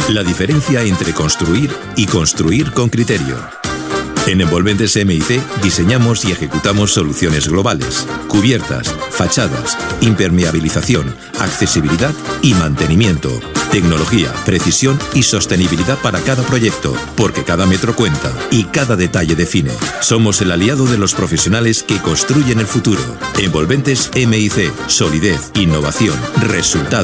La diferencia entre construir y construir con criterio. En Envolventes MIC diseñamos y ejecutamos soluciones globales, cubiertas, fachadas, impermeabilización, accesibilidad y mantenimiento. Tecnología, precisión y sostenibilidad para cada proyecto, porque cada metro cuenta y cada detalle define. Somos el aliado de los profesionales que construyen el futuro. Envolventes MIC, solidez, innovación, resultados.